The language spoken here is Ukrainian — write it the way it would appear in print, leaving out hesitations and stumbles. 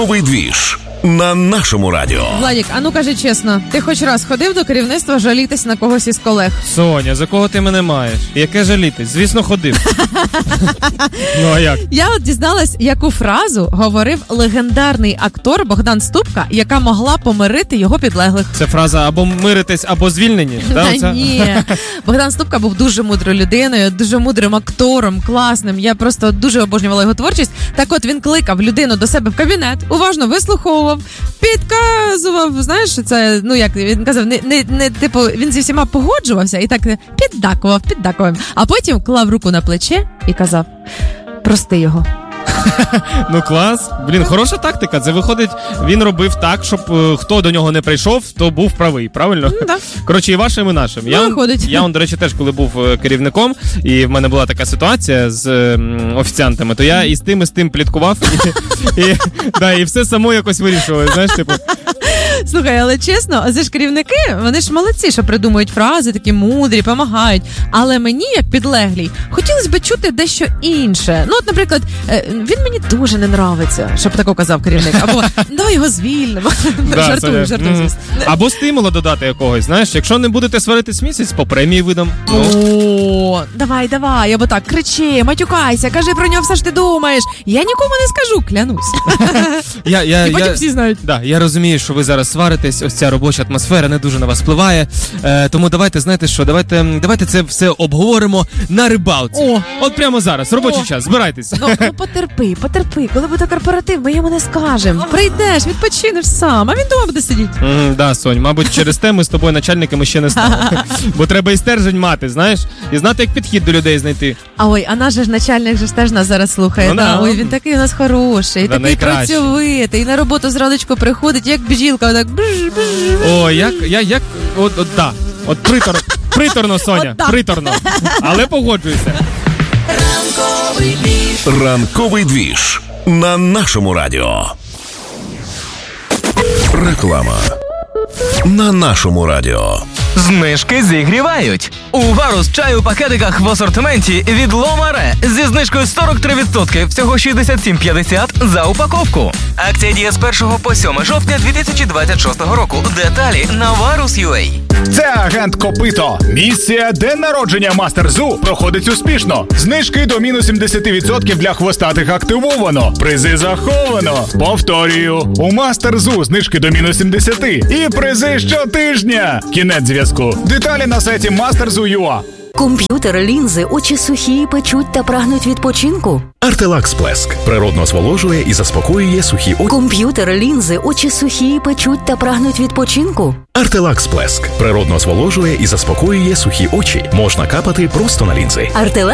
Новий двіж на нашому радіо. Владік, а ну кажи чесно, ти хоч раз ходив до керівництва жалітись на когось із колег? Соня, за кого ти мене маєш? Яке жалітись? Звісно, ходив. Ну а як? Я от дізналась, яку фразу говорив легендарний актор Богдан Ступка, яка могла помирити його підлеглих. Це фраза або миритесь, або звільнені? Та ні. Богдан Ступка був дуже мудрою людиною, дуже мудрим актором, класним. Я просто дуже обожнювала його творчість. Так от він кликав людину до себе в кабінет, уважно вислуховував, підказував, знаєш, це, ну як він казав, типу, він зі всіма погоджувався і так піддакував, а потім клав руку на плече і казав: прости його. Ну клас. Блін, хороша тактика. Це виходить, він робив так, щоб хто до нього не прийшов, то був правий, правильно? Да. Коротше, і вашим, і нашим. Я, до речі, теж, коли був керівником, і в мене була така ситуація з офіціантами, то я і з тим пліткував, і все само якось вирішували, знаєш, типу. Слухай, але чесно, це ж керівники, вони ж молодці, що придумують фрази, такі мудрі, помагають. Але мені, як підлеглій, хотілося б чути дещо інше. Ну, от, наприклад, він мені дуже не нравиться, щоб тако казав керівник. Або давай його звільнимо. Жартую, звісно. Або стимула додати якогось, знаєш, якщо не будете сваритись місяць, по премії видам. О, давай, або так, кричи, матюкайся, кажи про нього все, що ти думаєш. Я нікому не скажу, клянусь. І потім всі знають. Я розумію, що ви зараз сваритесь, ось ця робоча атмосфера не дуже на вас впливає. Тому давайте, знаєте що, давайте це все обговоримо на рибалці. От прямо зараз, робочий час, збирайтеся. Ну потерпи, коли буде корпоратив, ми йому не скажемо. Прийдеш, відпочинеш сам, а він дома буде сидіти. Да, Сонь, мабуть, через те ми з тобою начальниками ще не стали. Бо треба і стержень мати, знаєш, і знати, як підхід до людей знайти. А наш же начальник же теж нас зараз слухає. Ой, він такий у нас хороший, такий працьовитий, на роботу зраночку приходить, як бджілка, так От приторно, Соня, приторно. Але погоджуюся. Ранковий двіж на нашому радіо. Реклама на нашому радіо. Знижки зігрівають. У Варус чай у пакетиках в асортименті від Ло Маре зі знижкою 43%, всього 67,50 за упаковку. Акція діє з 1 по 7 жовтня 2026 року. Деталі на Varus.ua. Це агент Копито. Місія «День народження Мастер Зу» проходить успішно. Знижки до мінус 70% для хвостатих активовано. Призи заховано. Повторюю, у Мастер Зу знижки до мінус 70%. І призи щотижня. Кінець зв'язку. Деталі на сайті masterzu.ua. Комп'ютер, лінзи, очі сухі, печуть та прагнуть відпочинку. Артелакс Плеск природно зволожує і заспокоює сухі очі. Комп'ютер, лінзи, очі сухі, печуть та прагнуть відпочинку. Артелакс Плеск природно зволожує і заспокоює сухі очі. Можна капати просто на лінзи.